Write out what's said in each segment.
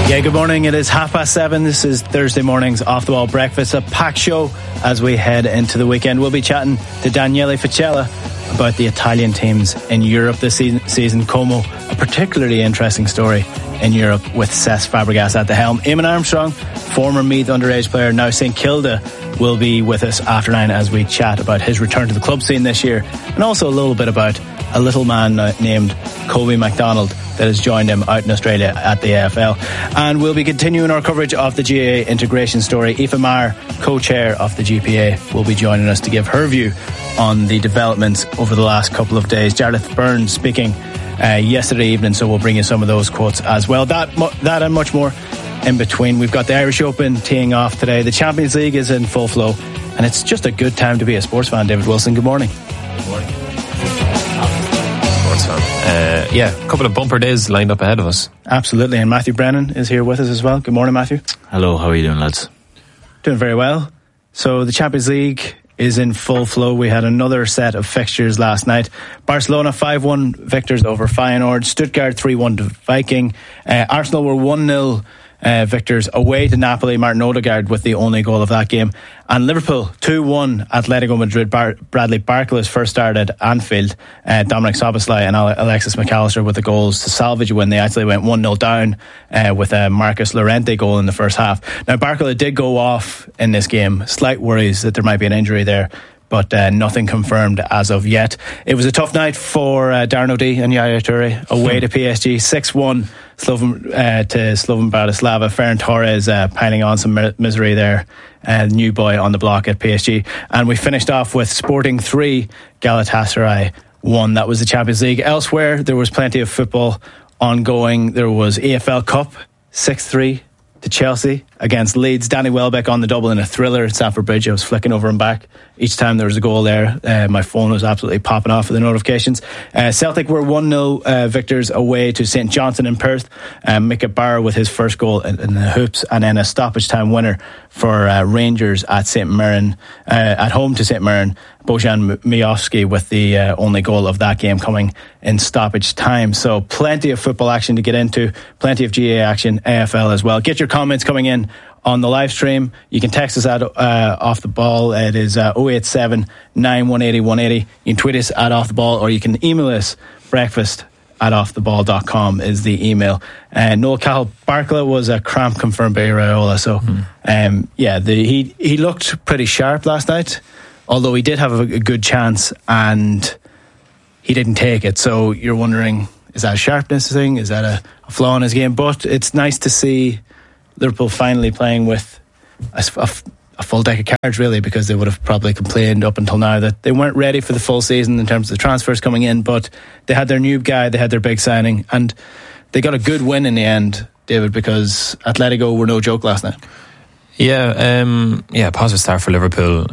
Yeah, good morning. It is 7:30. This is Thursday morning's Off the Ball Breakfast, a packed show as we head into the weekend. We'll be chatting to Daniele Ficella about the Italian teams in Europe this season. Como, a particularly interesting story in Europe with Cesc Fabregas at the helm. Eamon Armstrong, former Meath underage player, now St Kilda, will be with us after 9 as we chat about his return to the club scene this year, and also a little bit about a little man named Colby MacDonald that has joined him out in Australia at the AFL. And we'll be continuing our coverage of the GAA integration story. Aoife Meagher, co-chair of the GPA, will be joining us to give her view on the developments over the last couple of days. Jarlath Byrne speaking yesterday evening, so we'll bring you some of those quotes as well. That and much more in between. We've got the Irish Open teeing off today. The Champions League is in full flow, and it's just a good time to be a sports fan. David Wilson, good morning. Good morning. Yeah, a couple of bumper days lined up ahead of us. Absolutely, and Matthew Brennan is here with us as well. Good morning, Matthew. Hello, how are you doing, lads? Doing very well. So the Champions League is in full flow. We had another set of fixtures last night. Barcelona 5-1 victors over Feyenoord. Stuttgart 3-1 to Viking. Arsenal were 1-0 victors away to Napoli. Martin Odegaard with the only goal of that game. And Liverpool 2-1 Atletico Madrid. Bradley Barcolla's first start at Anfield. Dominic Szoboszlai and Alexis McAllister with the goals to salvage a win. They actually went 1-0 down with a Marcus Llorente goal in the first half. Now Barcola did go off in this game. Slight worries that there might be an injury there, but nothing confirmed as of yet. It was a tough night for Darren O'Dea and Yaya Toure away to PSG. 6-1 to Slovan Bratislava. Ferran Torres piling on some misery there. New boy on the block at PSG. And we finished off with Sporting 3, Galatasaray 1. That was the Champions League. Elsewhere, there was plenty of football ongoing. There was AFL Cup 6-3 to Chelsea against Leeds. Danny Welbeck on the double in a thriller at Stamford Bridge. I was flicking over and back each time there was a goal there. My phone was absolutely popping off with the notifications. Celtic were 1-0 victors away to St Johnstone in Perth. Micah Barr with his first goal in the hoops, and then a stoppage time winner for Rangers at St Mirren, at home to St Mirren. Bojan Miovski with the only goal of that game coming in stoppage time. So plenty of football action to get into, plenty of GA action, AFL as well. Get your comments coming in on the live stream. You can text us at Off the Ball. It is 087 9180 180. You can tweet us at Off the Ball, or you can email us breakfast@offtheball.com is the email. Noel Cahill, Barcola was a cramp confirmed by Iraola. So he looked pretty sharp last night, although he did have a good chance and he didn't take it. So you're wondering, is that a sharpness thing? Is that a flaw in his game? But it's nice to see Liverpool finally playing with a full deck of cards, really, because they would have probably complained up until now that they weren't ready for the full season in terms of the transfers coming in. But they had their new guy, they had their big signing, and they got a good win in the end, David, because Atletico were no joke last night. Positive start for Liverpool.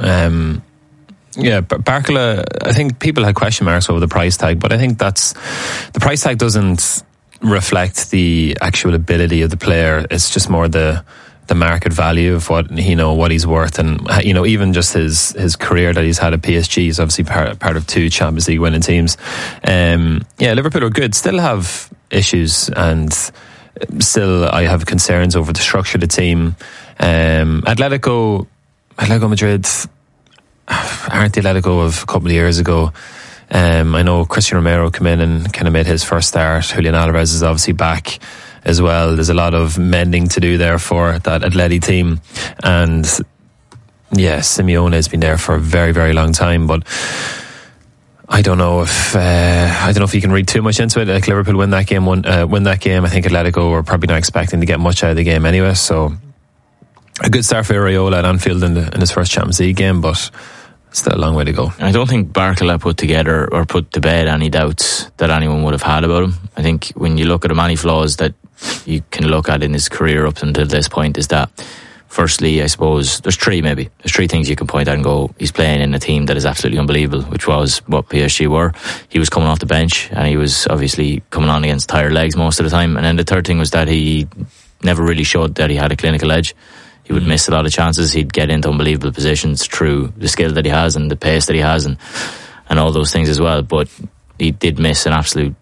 Barcola, I think people had question marks over the price tag, but I think the price tag doesn't reflect the actual ability of the player. It's just more the market value of what he's worth, and even just his career that he's had at PSG. He's obviously part of 2 Champions League winning teams. Liverpool are good, still have issues, and still I have concerns over the structure of the team. Atletico Madrid aren't the Atletico of a couple of years ago. I know Christian Romero came in and kind of made his first start. Julian Alvarez is obviously back as well. There's a lot of mending to do there for that Atleti team, and Simeone has been there for a very, very long time. But I don't know if you can read too much into it. Like, Liverpool win that game. I think Atletico were probably not expecting to get much out of the game anyway. So a good start for Iraola at Anfield in his first Champions League game, but still a long way to go. I don't think Barcola put to bed any doubts that anyone would have had about him. I think when you look at the many flaws that you can look at in his career up until this point, is that firstly, I suppose there's three things you can point out and go, he's playing in a team that is absolutely unbelievable, which was what PSG were. He was coming off the bench and he was obviously coming on against tired legs most of the time. And then the third thing was that he never really showed that he had a clinical edge. He would miss a lot of chances. He'd get into unbelievable positions through the skill that he has and the pace that he has and all those things as well. But he did miss an absolute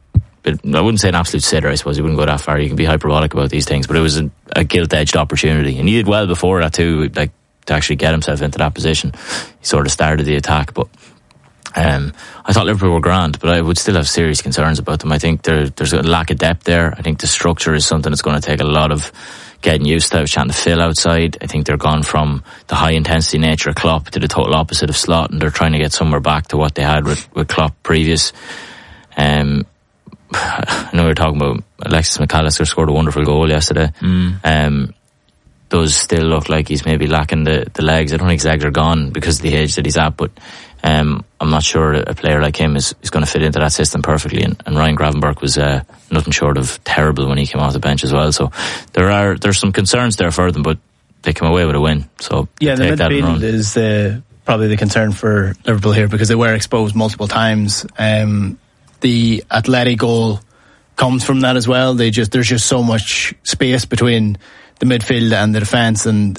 I wouldn't say an absolute sitter, I suppose. You wouldn't go that far. You can be hyperbolic about these things, but it was a gilt-edged opportunity, and he did well before that too, like to actually get himself into that position. He sort of started the attack, but I thought Liverpool were grand, but I would still have serious concerns about them. I think there's a lack of depth there. I think the structure is something that's going to take a lot of getting used to. I was chatting to Phil outside. I think they're gone from the high intensity nature of Klopp to the total opposite of Slot, and they're trying to get somewhere back to what they had with Klopp previous. I know we were talking about Alexis McAllister scored a wonderful goal yesterday. Does still look like he's maybe lacking the legs. I don't think his legs are gone because of the age that he's at, but I'm not sure a player like him is going to fit into that system perfectly, and Ryan Gravenberch was nothing short of terrible when he came off the bench as well. So there's some concerns there for them, but they come away with a win. So yeah, the midfield is probably the concern for Liverpool here, because they were exposed multiple times. The Atleti goal comes from that as well. There's just so much space between the midfield and the defence, and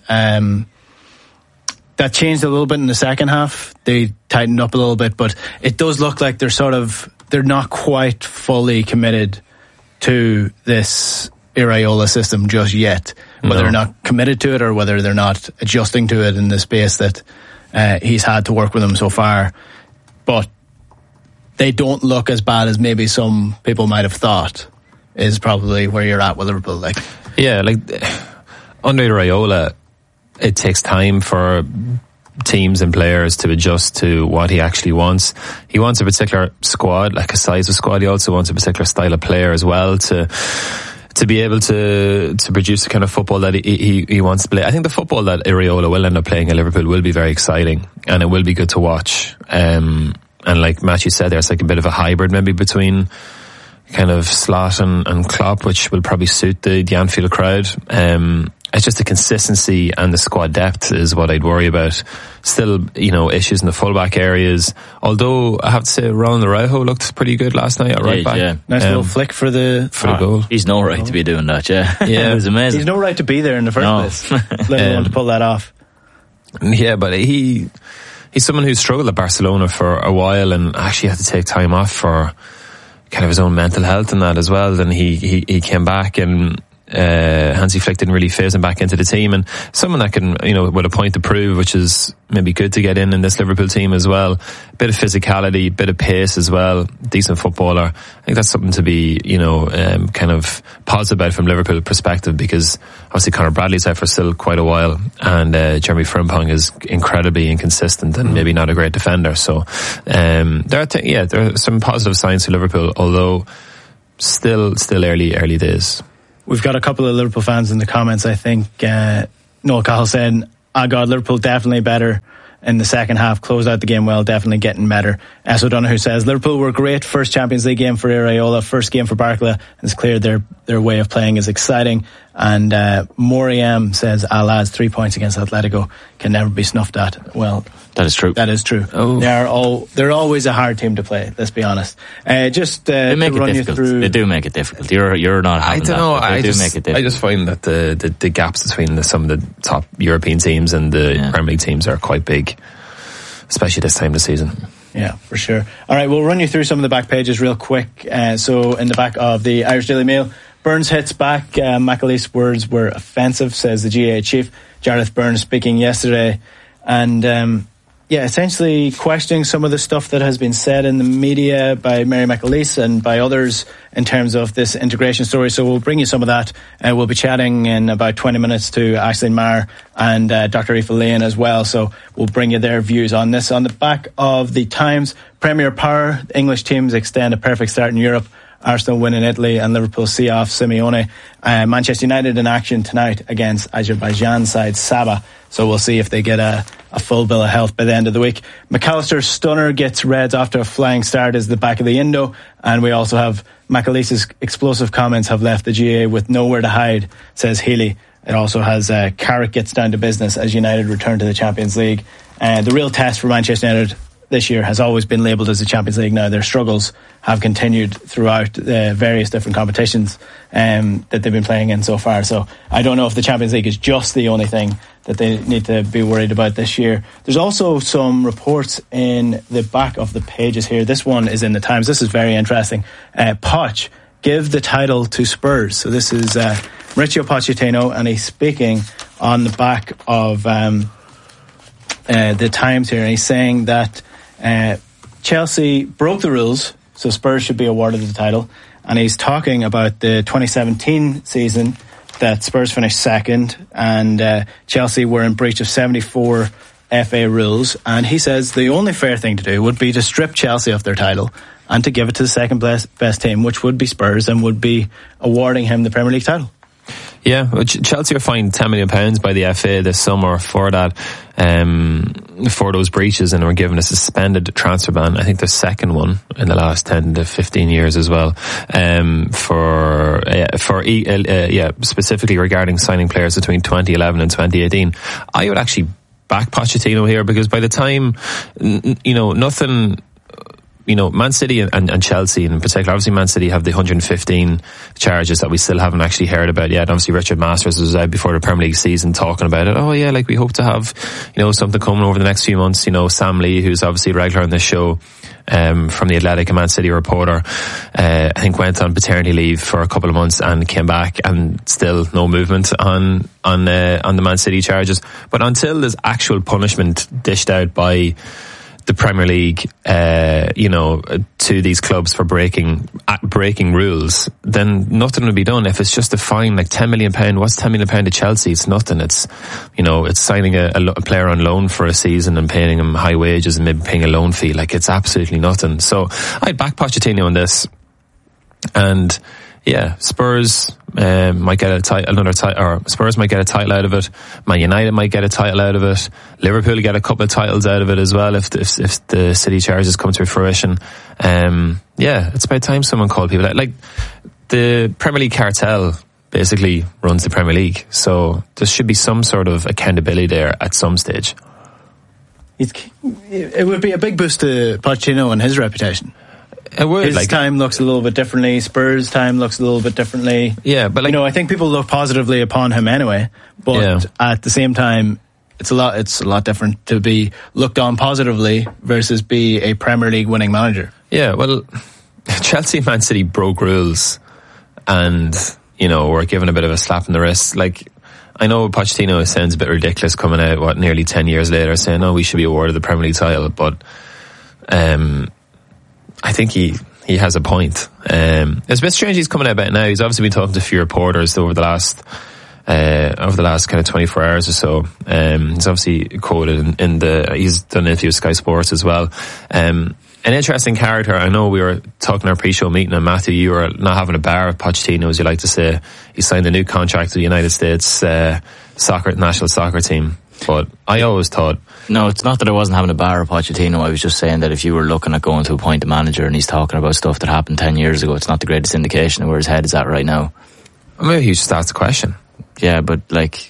that changed a little bit in the second half. They tightened up a little bit, but it does look like they're not quite fully committed to this Iraola system just yet. Whether they're not committed to it or whether they're not adjusting to it in the space that he's had to work with them so far. But they don't look as bad as maybe some people might have thought, is probably where you're at with Liverpool. Yeah, under Iraola, it takes time for teams and players to adjust to what he actually wants. He wants a particular squad, like a size of squad. He also wants a particular style of player as well to be able to produce the kind of football that he wants to play. I think the football that Iraola will end up playing at Liverpool will be very exciting, and it will be good to watch. And like Matthew said, there's like a bit of a hybrid maybe between kind of Slot and Klopp, which will probably suit the Anfield crowd. It's just the consistency and the squad depth is what I'd worry about. Still, issues in the fullback areas. Although I have to say, Ronald Araujo looked pretty good last night at right back. Yeah. Nice little flick for the goal. He's no right to be doing that. Yeah, it was amazing. He's no right to be there in the first place. Let alone to pull that off. Yeah, but he's someone who struggled at Barcelona for a while and actually had to take time off for kind of his own mental health and that as well. Then he came back, and Hansi Flick didn't really phase him back into the team, and someone that can, with a point to prove, which is maybe good to get in this Liverpool team as well. A bit of physicality, a bit of pace as well, decent footballer. I think that's something to be, kind of positive about from Liverpool perspective, because obviously Conor Bradley's out for still quite a while, and Jeremy Frimpong is incredibly inconsistent and maybe not a great defender. So there are some positive signs for Liverpool, although still early days. We've got a couple of Liverpool fans in the comments. I think Noel Cahill saying, God, Liverpool definitely better in the second half, closed out the game well, definitely getting better. S. O'Donoghue says, Liverpool were great, first Champions League game for Iraola, first game for Barkley, and it's clear their way of playing is exciting. And Moriam says, lads, 3 points against Atletico can never be snuffed at. Well, that is true. That is true. Oh. They're always a hard team to play, let's be honest. They make it difficult. They do make it difficult. You're not having that. I don't know. Make it difficult. I just find that the gaps between some of the top European teams and the Premier League teams are quite big, especially this time of the season. Yeah, for sure. All right, we'll run you through some of the back pages real quick. So in the back of the Irish Daily Mail, Burns hits back. McAleese words were offensive, says the GAA chief. Gareth Burns speaking yesterday, and essentially questioning some of the stuff that has been said in the media by Mary McAleese and by others in terms of this integration story. So we'll bring you some of that. We'll be chatting in about 20 minutes to Aisling Maher and Dr. Aoife Leon as well. So we'll bring you their views on this. On the back of the Times, Premier Power, English teams extend a perfect start in Europe. Arsenal win in Italy and Liverpool see off Simeone. Manchester United in action tonight against Azerbaijan side Sabah. So we'll see if they get a full bill of health by the end of the week. McAllister's stunner gets Reds after a flying start is the back of the Indo. And we also have McAleese's explosive comments have left the GAA with nowhere to hide, says Healy. It also has Carrick gets down to business as United return to the Champions League. The real test for Manchester United this year has always been labelled as the Champions League. Now their struggles have continued throughout various different competitions that they've been playing in so far. So I don't know if the Champions League is just the only thing that they need to be worried about this year. There's also some reports in the back of the pages here. This one is in the Times. This is very interesting. Poch give the title to Spurs. So this is Mauricio Pochettino, and he's speaking on the back of the Times here, and he's saying that Chelsea broke the rules, so Spurs should be awarded the title. And he's talking about the 2017 season that Spurs finished second, and Chelsea were in breach of 74 FA rules. And he says the only fair thing to do would be to strip Chelsea of their title and to give it to the second best team, which would be Spurs, and would be awarding him the Premier League title. Yeah, Chelsea are fined £10 million by the FA this summer for that, for those breaches, and were given a suspended transfer ban. I think the second one in the last 10 to 15 years as well, specifically regarding signing players between 2011 and 2018. I would actually back Pochettino here, because by the time, Man City and Chelsea in particular, obviously Man City have the 115 charges that we still haven't actually heard about yet. Obviously Richard Masters was out before the Premier League season talking about it. Oh yeah, we hope to have, something coming over the next few months. Sam Lee, who's obviously regular on this show, from the Athletic, and Man City reporter, I think went on paternity leave for a couple of months and came back, and still no movement on the Man City charges. But until there's actual punishment dished out by the Premier League, to these clubs for breaking rules, then nothing will be done. If it's just a fine, like £10 million, what's £10 million to Chelsea? It's nothing. It's, it's signing a player on loan for a season and paying him high wages and maybe paying a loan fee. It's absolutely nothing. So I'd back Pochettino on this. And yeah, Spurs might get another title, or Spurs might get a title out of it. Man United might get a title out of it. Liverpool get a couple of titles out of it as well if the City charges come to fruition. It's about time someone called people out. The Premier League cartel basically runs the Premier League, so there should be some sort of accountability there at some stage. It would be a big boost to Pochettino and his reputation. It would. His time looks a little bit differently. Spurs' time looks a little bit differently. Yeah, but I think people look positively upon him anyway. But at the same time, it's a lot different to be looked on positively versus be a Premier League winning manager. Yeah, well, Chelsea and Man City broke rules, and were given a bit of a slap in the wrist. I know Pochettino sounds a bit ridiculous coming out nearly 10 years later saying, "Oh, we should be awarded the Premier League title," but I think he has a point. It's a bit strange he's coming out about it now. He's obviously been talking to a few reporters over the last kind of 24 hours or so. He's obviously quoted he's done an interview with Sky Sports as well. An interesting character. I know we were talking in our pre-show meeting, and Matthew, you were not having a bar with Pochettino, as you like to say. He signed a new contract with the United States national soccer team. But I always thought... No, it's not that I wasn't having a bar of Pochettino. I was just saying that if you were looking at going to appoint a manager and he's talking about stuff that happened 10 years ago, it's not the greatest indication of where his head is at right now. Maybe he just asked the question. Yeah, but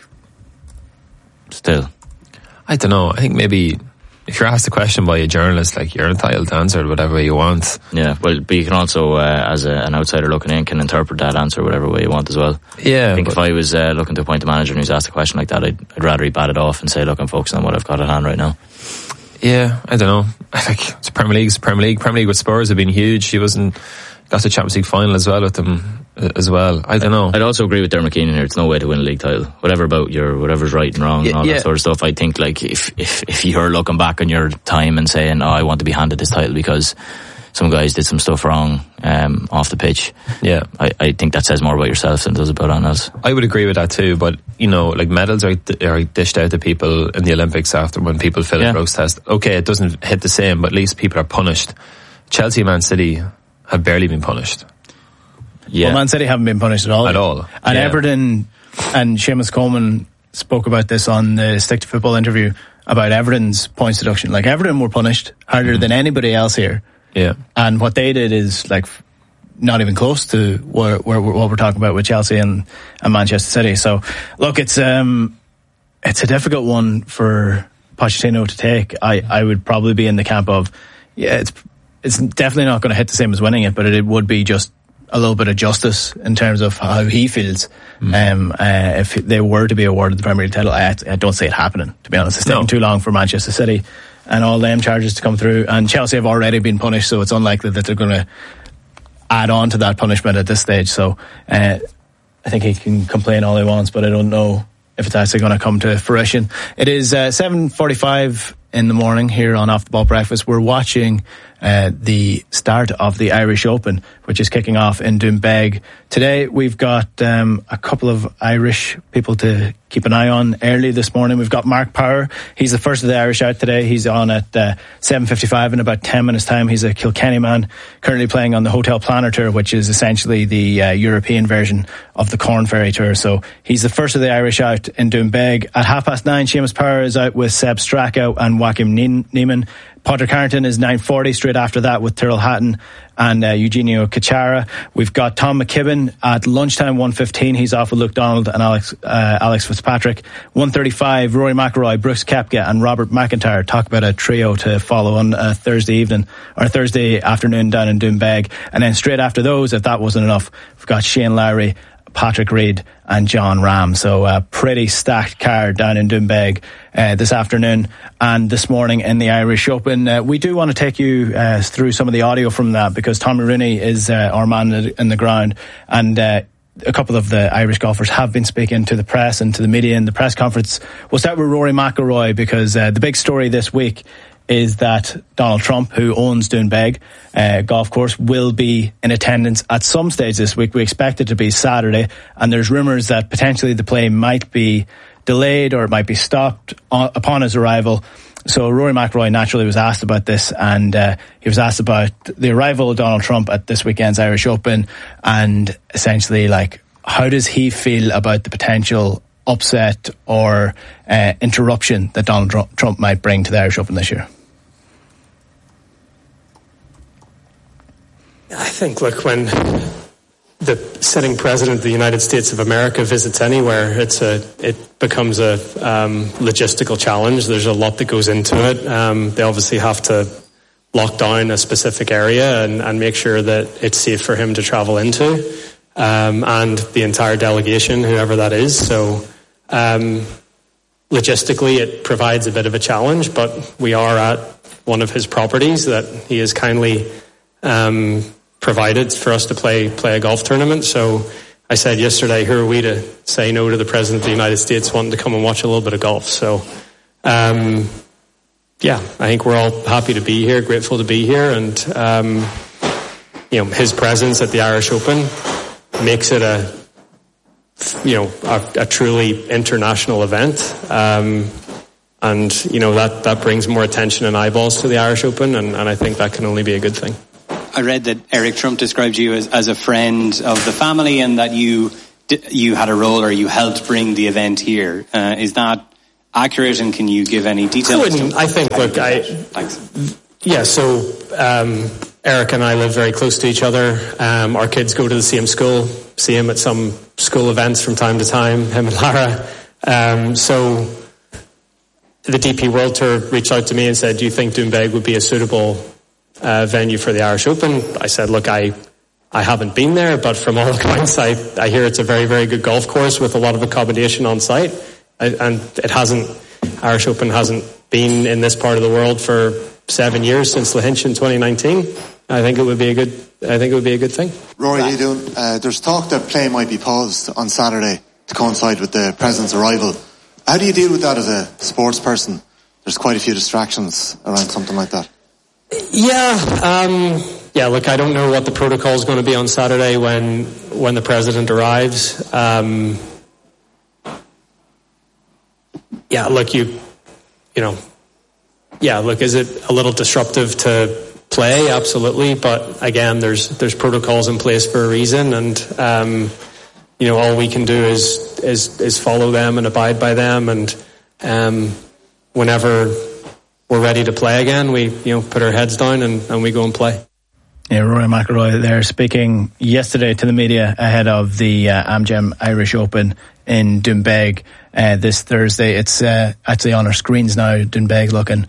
still. I don't know. I think maybe if you're asked a question by a journalist, you're entitled to answer it whatever way you want. Yeah, well, but you can also, as an outsider looking in, can interpret that answer whatever way you want as well. Yeah. I think if I was looking to appoint a manager and he was asked a question like that, I'd rather he bat it off and say, look, I'm focusing on what I've got at hand right now. Yeah, I don't know. It's Premier League. Premier League with Spurs have been huge. He got the Champions League final as well with them as well. I don't know. I'd also agree with Dermot Keenan here. It's no way to win a league title. Whatever's right and wrong and all that sort of stuff. I think if you're looking back on your time and saying, I want to be handed this title because some guys did some stuff wrong off the pitch. Yeah, I think that says more about yourself than it does about anyone else. I would agree with that too, but medals are dished out to people in the Olympics after when people fill a drugs test. Okay, it doesn't hit the same, but at least people are punished. Chelsea and Man City have barely been punished. Yeah. Well, Man City haven't been punished at all. And Everton, and Seamus Coleman spoke about this on the Stick to Football interview about Everton's points deduction. Everton were punished harder than anybody else here. Yeah. And what they did is not even close to what we're talking about with Chelsea and Manchester City. So look, it's a difficult one for Pochettino to take. I would probably be in the camp of, it's definitely not going to hit the same as winning it, but it would be just a little bit of justice in terms of how he feels. If they were to be awarded the Premier League title, I don't see it happening, to be honest. It's taking too long for Manchester City and all them charges to come through, and Chelsea have already been punished, so it's unlikely that they're going to add on to that punishment at this stage. So I think he can complain all he wants, but I don't know if it's actually going to come to fruition. It is 7:45 in the morning here on Off the Ball Breakfast. We're watching the start of the Irish Open, which is kicking off in Doonbeg. Today we've got a couple of Irish people to keep an eye on early this morning. We've got Mark Power. He's the first of the Irish out today. He's on at 7:55 in about 10 minutes time. He's a Kilkenny man, currently playing on the Hotel Planner Tour, which is essentially the European version of the Corn Ferry Tour. So he's the first of the Irish out in Doonbeg. At 9:30, Seamus Power is out with Seb Straka and Joachim Niemann. Padraig Harrington is 9:40, straight after that with Tyrrell Hatton and Eugenio Cachara. We've got Tom McKibben at lunchtime, 1:15. He's off with Luke Donald and Alex Fitzpatrick. 1:35, Rory McIlroy, Brooks Koepka and Robert McIntyre. Talk about a trio to follow on Thursday afternoon down in Doonbeg. And then straight after those, if that wasn't enough, we've got Shane Lowry, Patrick Reed and John Ram. So a pretty stacked card down in Doonbeg this afternoon and this morning in the Irish Open. We do want to take you through some of the audio from that, because Tommy Rooney is our man in the ground, and a couple of the Irish golfers have been speaking to the press and to the media in the press conference. We'll start with Rory McIlroy, because the big story this week is that Donald Trump, who owns Doonbeg golf course, will be in attendance at some stage this week. We expect it to be Saturday, and there's rumours that potentially the play might be delayed or it might be stopped upon his arrival. So Rory McIlroy naturally was asked about this, and he was asked about the arrival of Donald Trump at this weekend's Irish Open, and essentially, like, how does he feel about the potential upset or interruption that Donald Trump might bring to the Irish Open this year? I think, look, when the sitting president of the United States of America visits anywhere, it becomes a logistical challenge. There's a lot that goes into it. They obviously have to lock down a specific area and make sure that it's safe for him to travel into, and the entire delegation, whoever that is. So logistically, it provides a bit of a challenge, but we are at one of his properties that he has kindly provided for us to play a golf tournament. So I said yesterday, who are we to say no to the President of the United States wanting to come and watch a little bit of golf? So I think we're all happy to be here, grateful to be here, and his presence at the Irish Open makes it a truly international event, and that brings more attention and eyeballs to the Irish Open, and I think that can only be a good thing. I read that Eric Trump described you as a friend of the family, and that you had a role, or you helped bring the event here. Is that accurate, and can you give any details? Eric and I live very close to each other. Our kids go to the same school, see him at some school events from time to time, him and Lara. So the DP World Tour reached out to me and said, do you think Doonbeg would be a suitable venue for the Irish Open? I said, look, I haven't been there, but from all accounts, I hear it's a very, very good golf course with a lot of accommodation on site. Irish Open hasn't been in this part of the world for 7 years, since Lahinch in 2019. I think it would be a good thing. Rory, how you doing? There's talk that play might be paused on Saturday to coincide with the President's arrival. How do you deal with that as a sports person? There's quite a few distractions around something like that. Look, I don't know what the protocol is going to be on Saturday when the President arrives. Is it a little disruptive to play? Absolutely, but again, there's protocols in place for a reason, and all we can do is follow them and abide by them, and whenever we're ready to play again, we put our heads down and we go and play. Yeah, Rory McIlroy there, speaking yesterday to the media ahead of the Amgem Irish Open in Doonbeg this Thursday. It's actually on our screens now. Doonbeg looking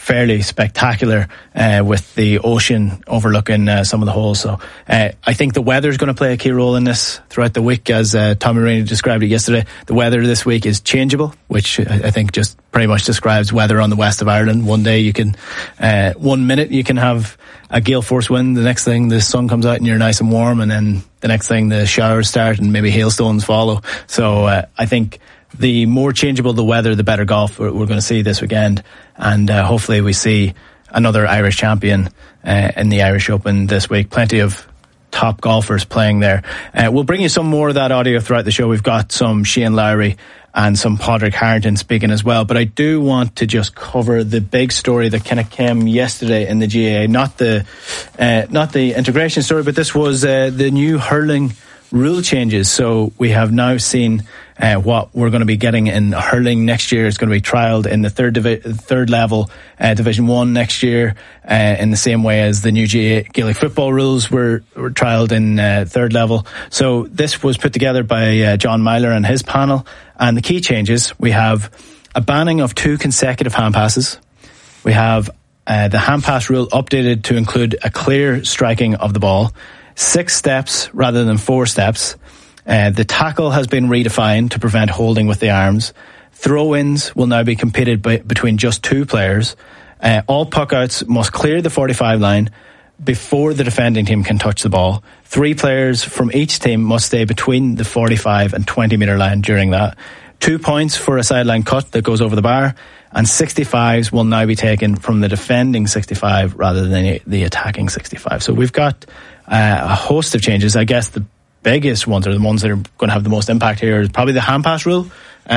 fairly spectacular with the ocean overlooking some of the holes. So I think the weather is going to play a key role in this throughout the week. As Tommy Rainey described it yesterday, the weather this week is changeable, which I think just pretty much describes weather on the west of Ireland. One day you can 1 minute you can have a gale force wind, the next thing the sun comes out and you're nice and warm, and then the next thing the showers start and maybe hailstones follow. So I think the more changeable the weather, the better golf we're going to see this weekend. And hopefully we see another Irish champion in the Irish Open this week. Plenty of top golfers playing there. We'll bring you some more of that audio throughout the show. We've got some Shane Lowry and some Padraig Harrington speaking as well. But I do want to just cover the big story that kind of came yesterday in the GAA. Not the integration story, but this was the new hurling rule changes. So we have now seen what we're going to be getting in hurling next year. It's going to be trialled in the third level, Division 1 next year, in the same way as the new Gaelic football rules were trialled in third level. So this was put together by John Myler and his panel. And the key changes, we have a banning of 2 consecutive hand passes. We have the hand pass rule updated to include a clear striking of the ball, 6 steps rather than 4 steps. The tackle has been redefined to prevent holding with the arms. Throw-ins will now be competed between just 2 players. All puck-outs must clear the 45 line before the defending team can touch the ball. 3 players from each team must stay between the 45 and 20 metre line during that. 2 points for a sideline cut that goes over the bar, and 65s will now be taken from the defending 65 rather than the attacking 65. So we've got a host of changes. I guess the biggest ones, or the ones that are going to have the most impact here, is probably the hand pass rule.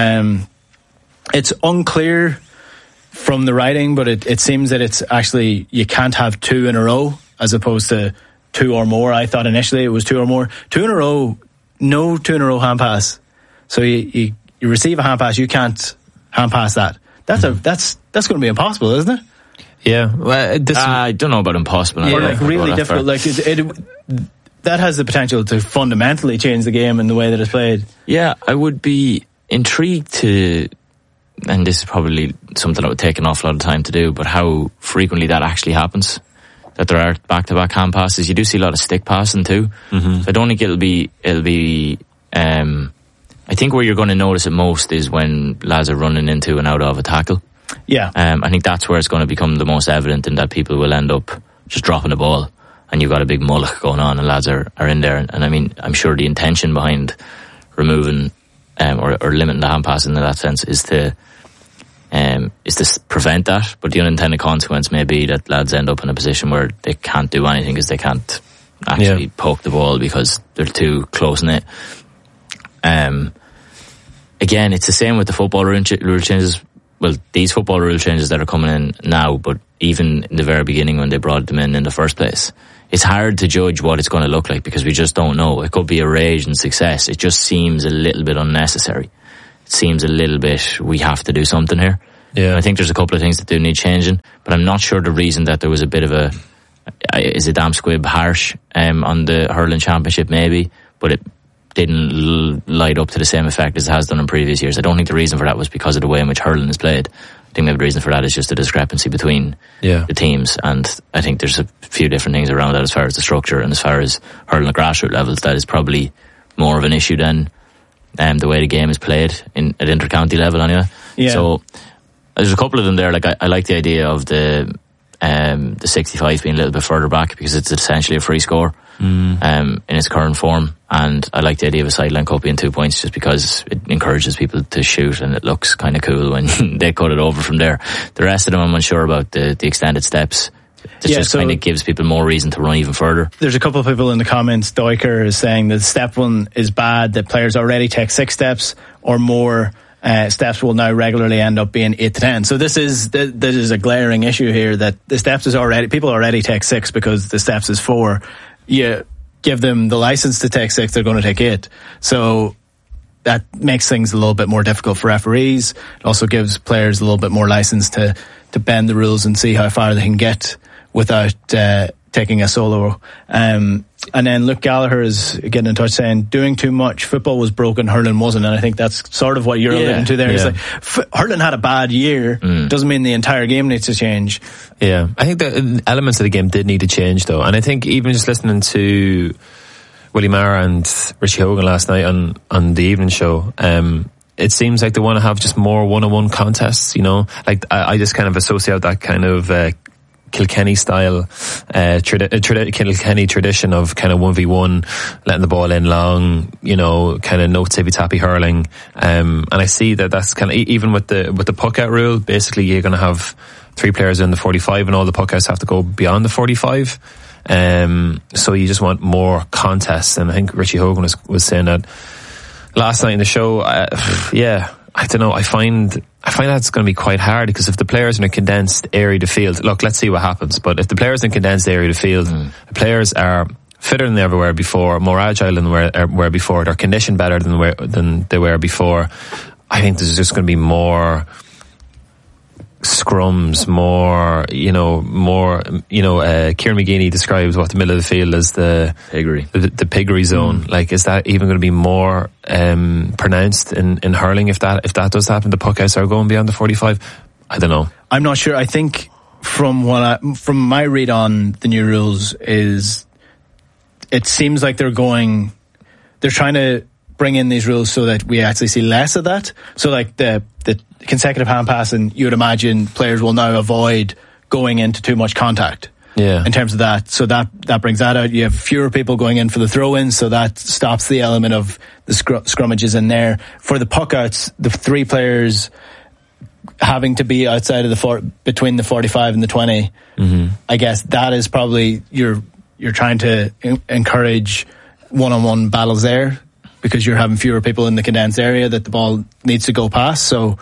It's unclear from the writing, but it seems that it's actually, you can't have 2 in a row as opposed to 2 or more. I thought initially it was 2 or more. 2 in a row, no 2 in a row hand pass. So you receive a hand pass, you can't hand pass that. That's going to be impossible, isn't it? Yeah, well, I don't know about impossible. Or like really difficult. Like that has the potential to fundamentally change the game and the way that it's played. Yeah, I would be intrigued to, and this is probably something that would take an awful lot of time to do, but how frequently that actually happens. That there are back-to-back hand passes. You do see a lot of stick passing too. Mm-hmm. So I don't think it'll be. I think where you're going to notice it most is when lads are running into and out of a tackle. Yeah. I think that's where it's going to become the most evident, in that people will end up just dropping the ball and you've got a big mullock going on and lads are in there. And I mean, I'm sure the intention behind removing or limiting the hand passing in that sense is to prevent that. But the unintended consequence may be that lads end up in a position where they can't do anything because they can't actually poke the ball because they're too close-knit. Again, it's the same with the football rule changes. Well, these football rule changes that are coming in now, but even in the very beginning when they brought them in the first place, it's hard to judge what it's going to look like because we just don't know. It could be a rage and success. It just seems a little bit unnecessary. It seems a little bit, we have to do something here. Yeah. And I think there's a couple of things that do need changing, but I'm not sure the reason that there was a bit of is a damn squib harsh on the hurling championship maybe, but it didn't light up to the same effect as it has done in previous years. I don't think the reason for that was because of the way in which hurling is played. I think maybe the reason for that is just a discrepancy between the teams, and I think there's a few different things around that as far as the structure and as far as hurling at grassroots levels. That is probably more of an issue than the way the game is played at inter-county level anyway. Yeah. So there's a couple of them there. Like I like the idea of the 65 being a little bit further back because it's essentially a free score in its current form, and I like the idea of a sideline cut being 2 points just because it encourages people to shoot and it looks kind of cool when they cut it over from there. The rest of them I'm unsure about the extended steps. It just kind of gives people more reason to run even further. There's a couple of people in the comments. Doiker is saying that step 1 is bad, that players already take 6 steps or more. Steps will now regularly end up being 8 to 10. So this is a glaring issue here, that the steps is already, people already take 6 because the steps is 4. You give them the license to take 6, they're going to take 8. So that makes things a little bit more difficult for referees. It also gives players a little bit more license to bend the rules and see how far they can get without taking a solo. And then Luke Gallagher is getting in touch saying, doing too much. Football was broken, hurling wasn't. And I think that's sort of what you're alluding to there. It's like, hurling had a bad year. Doesn't mean the entire game needs to change. Yeah. I think the elements of the game did need to change, though. And I think even just listening to Willie Mara and Richie Hogan last night on the evening show, it seems like they want to have just more one-on-one contests, you know. Like, I just kind of associate that kind of Kilkenny style, Kilkenny tradition of kind of 1v1, letting the ball in long, you know, kind of no tippy-tappy hurling. And I see that that's kind of, even with the puck out rule, basically you're going to have 3 players in the 45 and all the puck outs have to go beyond the 45. So you just want more contests. And I think Richie Hogan was saying that last night in the show. I don't know. I find that's going to be quite hard, because if the players in a condensed area to field, look, let's see what happens. But if the players in a condensed area to field, the players are fitter than they ever were before, more agile than they were before, they're conditioned better than they were before. I think there's just going to be more scrums, Kieran McGeeney describes what the middle of the field as the piggery zone. Like, is that even going to be more pronounced in hurling if that does happen? The puck outs are going beyond the 45. I don't know. I'm not sure. I think from my read on the new rules is, it seems like they're trying to bring in these rules so that we actually see less of that. So like the consecutive hand passing, you would imagine players will now avoid going into too much contact. Yeah. In terms of that. So that brings that out. You have fewer people going in for the throw-ins, so that stops the element of the scrummages in there. For the puck outs, the 3 players having to be outside of between the 45 and the 20. I guess that is probably you're trying to encourage one-on-one battles there, because you're having fewer people in the condensed area that the ball needs to go past. So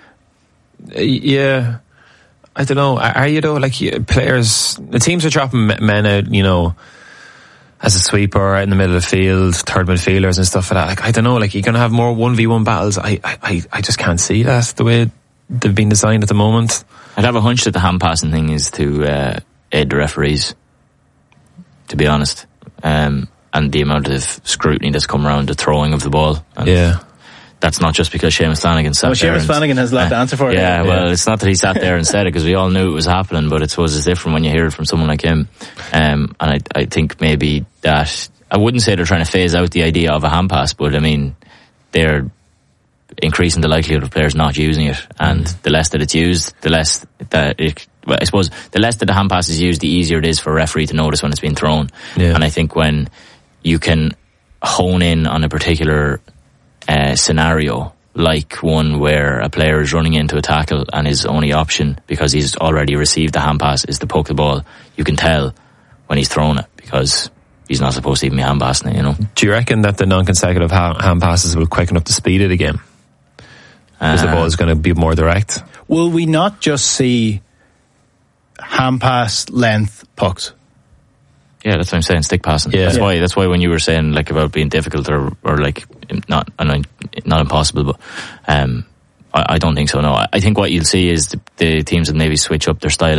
yeah, I don't know. Are you though? Like, players, the teams are dropping men out, you know, as a sweeper out in the middle of the field, third midfielders and stuff like that. Like, I don't know. Like, you're going to have more 1v1 battles. I just can't see that the way they've been designed at the moment. I'd have a hunch that the hand passing thing is to aid the referees, to be honest. And the amount of scrutiny that's come around the throwing of the ball. And that's not just because Seamus Flanagan sat there. Seamus Flanagan has a lot to answer for it. Yeah, well, it's not that he sat there and said it, because we all knew it was happening, but I suppose it's different when you hear it from someone like him. And I think maybe that, I wouldn't say they're trying to phase out the idea of a hand pass, but I mean, they're increasing the likelihood of players not using it, and the less that it's used, the less that I suppose the less that the hand pass is used, the easier it is for a referee to notice when it's being thrown. And I think when you can hone in on a particular scenario, like one where a player is running into a tackle and his only option, because he's already received the hand pass, is to poke the ball, you can tell when he's thrown it, because he's not supposed to even be hand passing it, you know. Do you reckon that the non-consecutive hand passes will quicken up the speed of the game? Because the ball is going to be more direct? Will we not just see hand pass length pucks? Yeah, that's what I'm saying, stick passing. Yeah. That's why when you were saying like about being difficult or like not impossible, but I don't think so. No, I think what you'll see is the teams will maybe switch up their style